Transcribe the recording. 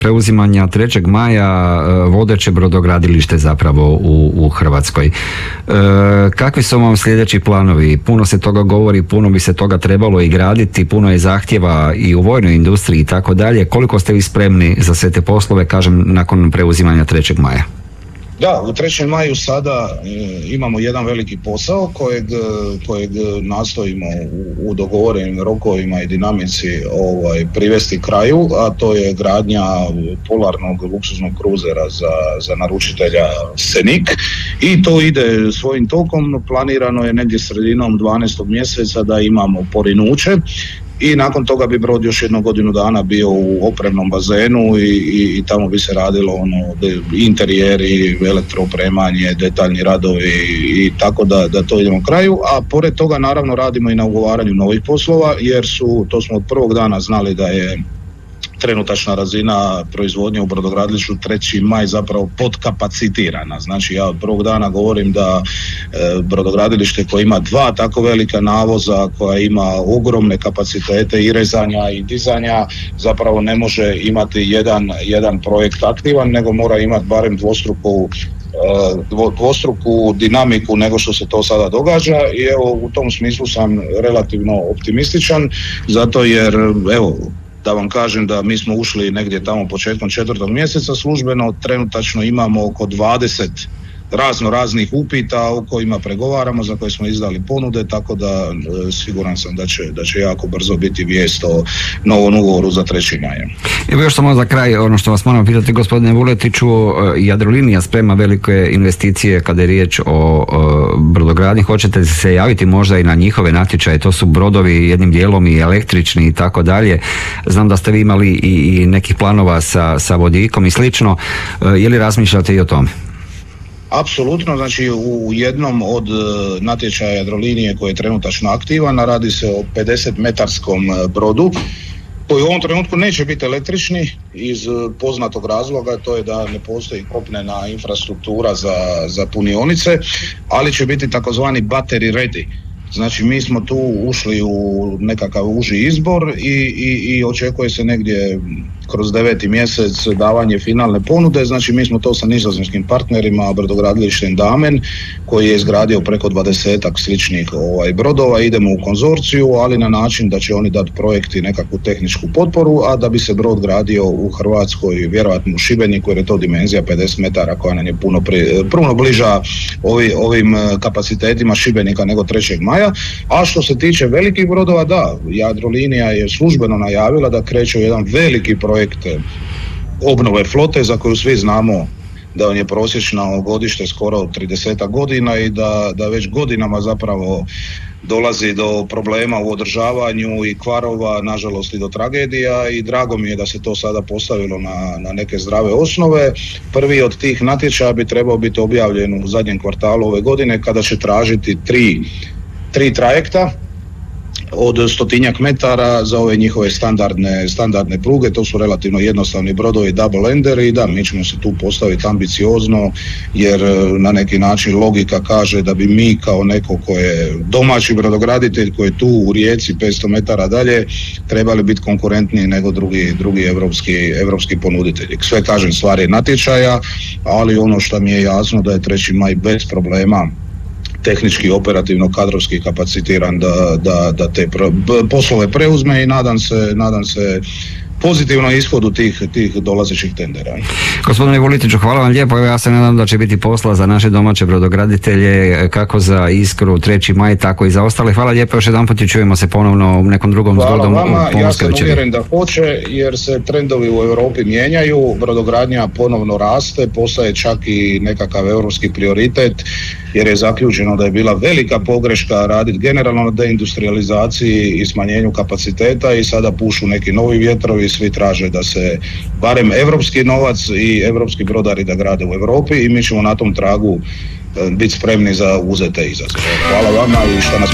preuzimanja 3. maja vodeće brodogradilište zapravo u Hrvatskoj. Kakvi su vam sljedeći planovi? Puno se toga govori, puno bi se toga trebalo i graditi, puno je zahtjeva i u vojnoj industriji i tako dalje. Koliko ste vi spremni za sve te poslove, kažem, nakon preuzimanja 3. maja? Da, u 3. maju sada imamo jedan veliki posao kojeg nastojimo u dogovorenim rokovima i dinamici privesti kraju, a to je gradnja polarnog luksuznog kruzera za naručitelja Senik, i to ide svojim tokom. Planirano je negdje sredinom 12. mjeseca da imamo porinuće. I nakon toga bi brod još jednu godinu dana bio u opremnom bazenu i tamo bi se radilo interijeri, elektroopremanje, detaljni radovi i tako da to idemo kraju. A pored toga naravno radimo i na ugovaranju novih poslova, jer to smo od prvog dana znali da je trenutačna razina proizvodnje u brodogradilištu 3. maj zapravo podkapacitirana. Znači ja od prvog dana govorim da brodogradilište koje ima 2 tako velika navoza, koja ima ogromne kapacitete i rezanja i dizanja, zapravo ne može imati jedan projekt aktivan, nego mora imati barem dvostruku dinamiku nego što se to sada događa, i evo u tom smislu sam relativno optimističan, zato jer evo da vam kažem da mi smo ušli negdje tamo početkom 4. mjeseca službeno, trenutačno imamo oko 20 raznih upita o kojima pregovaramo, za koje smo izdali ponude, tako da siguran sam da će jako brzo biti vijest o novom ugovoru za 3. maja. Evo još samo za kraj, ono što vas moram pitati, gospodine Vuletiću, Jadrolinija sprema velike investicije kada je riječ o brodogradnji. Hoćete se javiti možda i na njihove natječaje? To su brodovi jednim dijelom i električni i tako dalje. Znam da ste vi imali i nekih planova sa vodikom i slično. Je li razmišljate i o tome? Apsolutno, znači u jednom od natječaja Jadrolinije koji je trenutačno aktivan, radi se o 50-metarskom brodu koji u ovom trenutku neće biti električni iz poznatog razloga, to je da ne postoji kopnena infrastruktura za punionice, ali će biti takozvani battery ready. Znači mi smo tu ušli u nekakav uži izbor i očekuje se negdje kroz 9. mjesec davanje finalne ponude. Znači mi smo to sa nizozemskim partnerima, brodogradilištem Damen, koji je izgradio preko 20-ak sličnih brodova. Idemo u konzorciju, ali na način da će oni dati projekt i nekakvu tehničku potporu, a da bi se brod gradio u Hrvatskoj, vjerojatno u Šibeniku, jer je to dimenzija 50 metara koja nam je puno bliža ovim kapacitetima Šibenika nego 3. maja. A što se tiče velikih brodova, da, Jadrolinija je službeno najavila da kreće jedan veliki projekt obnove flote, za koju svi znamo da on je prosječno godište skoro 30 godina i da već godinama zapravo dolazi do problema u održavanju i kvarova, nažalost i do tragedija, i drago mi je da se to sada postavilo na neke zdrave osnove. Prvi od tih natječaja bi trebao biti objavljen u zadnjem kvartalu ove godine, kada će tražiti tri trajekta od 100-tinjak metara za ove njihove standardne pruge. To su relativno jednostavni brodovi double ender, i da, mi ćemo se tu postaviti ambiciozno, jer na neki način logika kaže da bi mi kao neko ko je domaći brodograditelj, koji je tu u Rijeci 500 metara dalje, trebali biti konkurentniji nego drugi evropski ponuditelji. Sve kažem, stvar je natječaja, ali ono što mi je jasno da je 3. maj bez problema tehnički, operativno, kadrovski kapacitiran da te poslove preuzme, i nadam se pozitivno ishodu tih dolazećih tendera. Gospodine Vuletiću, hvala vam lijepo. Ja se nadam da će biti posla za naše domaće brodograditelje, kako za Iskru, 3. maj, tako i za ostale. Hvala lijepo još jedanput i čujemo se ponovno u nekom drugom zgodom. Hvala vama, ja sam uvjeren da hoće, jer se trendovi u Europi mijenjaju, brodogradnja ponovno raste, postaje čak i nekakav europski prioritet, jer je zaključeno da je bila velika pogreška raditi generalno na deindustrializaciji i smanjenju kapaciteta, i sada pušu neki novi vjetrovi, svi traže da se barem evropski novac i evropski brodari da grade u Europi, i mi ćemo na tom tragu biti spremni za uzete izazove. Hvala vama i što nas